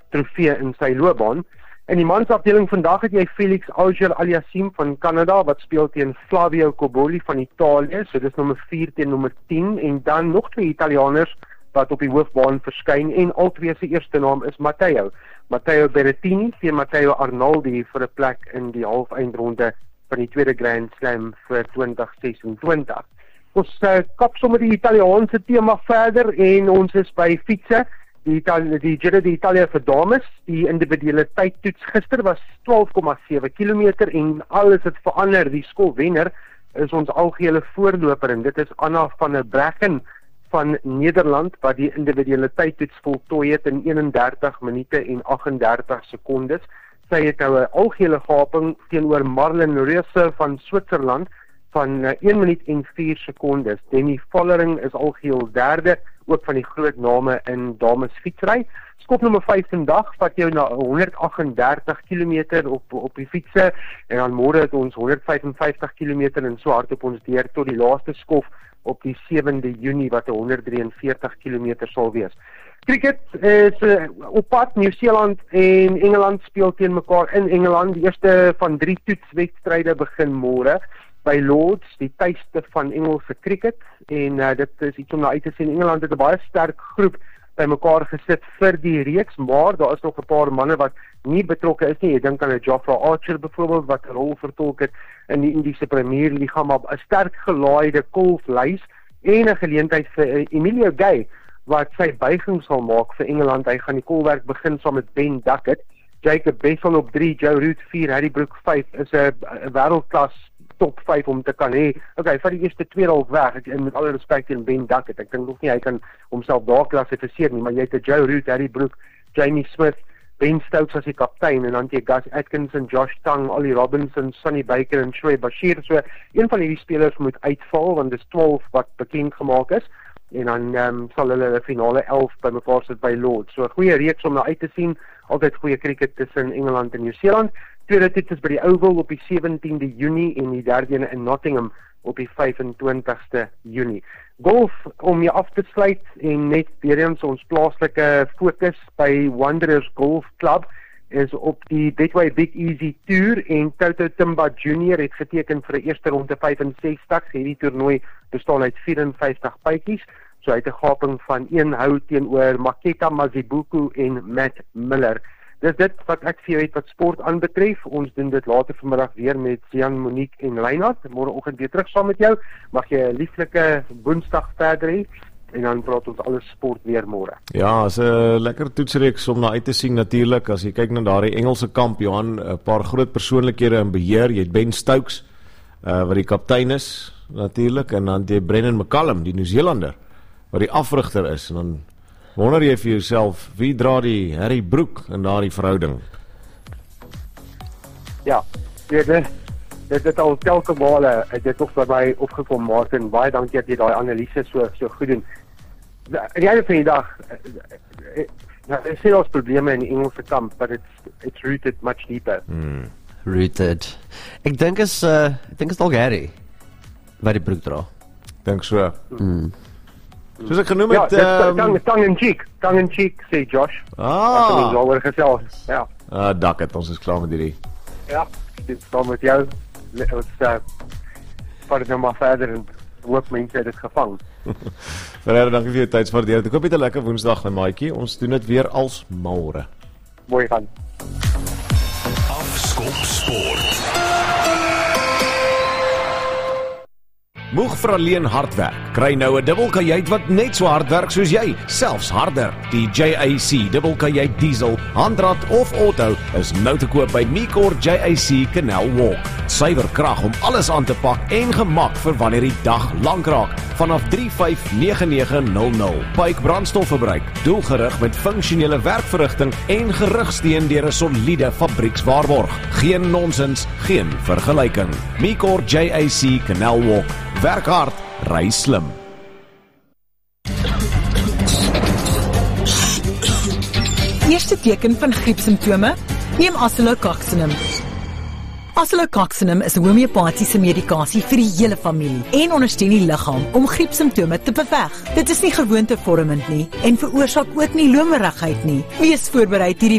trofee in sy loopbaan. In die mansafdeling vandag het jy Felix Auger-Aliassime van Canada, wat speel teen Flavio Cobolli van Italië, so dis nommer 4 teen nommer 10, en dan nog 2 Italianers wat op die hoofbaan verskyn, en al twee se eerste naam is Matteo Berrettini teen Matteo Arnaldi vir 'n plek in die halfeindronde van die tweede Grand Slam vir 2026. Ons kap sommer die Italiaanse tema verder en ons is by fietsen. Die Giro d'Italia vir dames, die individuele tydtoets gister was 12,7 km en alles het verander. Die skofwenner is ons algehele voorloper en dit is Anna van der Breggen van Nederland wat die individuele tydtoets voltooi het in 31 minute en 38 sekondes. Sy het nou 'n algehele gaping teenoor Marlon Reusser van Switserland van 1 minuut en 4 sekondes. Demi Vollering is algeheel derde, ook van die groot name in dames fietsry. Skop nommer 5 vandag vat jou na 138 km op die fietsen en dan môre het ons 155 km en so hard op ons deur tot die laaste skof op die 7de Junie wat 143 km sal wees. Cricket is op pad. Nieu-Seeland en Engeland speel teen mekaar in Engeland. Die eerste van 3 toetswedstryde begin môre by Lords, die tuiste van Engelse cricket, en dit is iets om na uit te sien. Engeland het 'n baie sterk groep by mekaar gesit vir die reeks, maar daar is nog 'n paar manne wat nie betrokke is nie. Ek dink aan 'n Jofra Archer byvoorbeeld wat 'n rol vertolk het in die Indiese Premier Liga, maar 'n sterk gelaaide kolflys en 'n geleentheid vir Emilio Gay wat sy buiging sal maak vir Engeland. Hy gaan die kolwerk begin saam met Ben Duckett. Jacob Bessel op 3, Joe Root 4, Harry Brook 5 is 'n wêreldklas top 5 om te kan hê. Okay, van die eerste 2 dalk weg, en met alle respek teen Ben Duckett. Ek dink nog nie hy kan homself daar klassifiseer nie, maar jy het 'n Joe Root, Harry Brook, Jamie Smith, Ben Stokes as die kaptein, en dan jy Gus Atkinson, Josh Tang, Ollie Robinson, Sonny Baker en Shoaib Bashir. So een van hierdie spelers moet uitval want dis 12 wat bekend gemaak is. En dan sal hulle 'n finale 11 by mekaar sit by Lords. So 'n goeie reeks om na uit te sien. Altyd goeie cricket tussen Engeland en Nieu-Seeland. Tweede toets is by die Oval op die 17de Junie en die derde een in Nottingham op die 25ste Junie. Golf, om je af te sluit en net weer eens ons plaaslike fokus by Wanderers Golf Club is op die Betway Big Easy Tour en Toto Timba Jr. het geteken vir 'n eerste ronde 65. Hierdie toernooi bestaan uit 54 puitjies. So hy het 'n gaping van 1 hou teenoor Maketa Mazibuku en Matt Miller. Dis dit wat ek vir jou het wat sport aanbetref. Ons doen dit later vanmiddag weer met Jan, Monique en Reinhard. Môreoggend weer terug saam met jou. Mag jy 'n lieflike Woensdag verder hê en dan praat ons alles sport weer môre. Ja, is 'n lekker toetsreeks om na uit te sien natuurlik. As jy kyk na daardie Engelse kamp, Johan, 'n paar groot persoonlikhede in beheer. Jy het Ben Stokes wat die kaptein is natuurlik, en dan jy Brendan McCullum, die Nieu-Zeelander wat die afrigter is. En dan wonder jy vir jouself, wie dra die Harry Brook in daardie verhouding? Ja, dit al telke male het dit toch by my opgekom, Martin. Baie dankie dat jy daai analise so goed doen. Aan die einde van die dag, ek sê ons probleme in die Engelse kamp, but it's rooted much deeper. Rooted. Ek dink is dalk Harry wat die broek dra. Dink so. Soos ek genoem het, tongue in cheek, sê Josh. Ek het daaroor gesels. Ja. Duckett, ons is klaar met hierdie. Ja, dit is klaar met jou. Ons vat het nou maar verder en hoop mense het dit gevang. Verder, dankie vir jou tydswaardering. Ek hoop jy het 'n lekker Woensdag, my maatjie. Ons doen dit weer als môre. Mooi gaan. Afskop sport. Moeg vir alleen hard werk. Kry nou 'n dubbelkajuit wat net so hard werk soos jy, selfs harder. Die JAC dubbelkajuit diesel, handrat of auto is nou te koop by Micor JAC Canal Walk. Suiwer krag om alles aan te pak en gemak vir wanneer die dag lank raak. Vanaf 359900. Pyke brandstofverbruik, doelgerig met funksionele werkverrigting en gerugsteun deur 'n soliede fabriekswaarborg. Geen nonsens, geen vergelyking. Micor JAC Canal Walk. Werk hard, ry slim. Eerste teken van griepsimptome? Neem Acylococcinum. Acylococcinum is 'n homeopatiese medikasie vir die hele familie en ondersteun die liggaam om griepsimptome te beveg. Dit is nie gewoontevormend nie en veroorsaak ook nie lomerigheid nie. Wees voorberei hierdie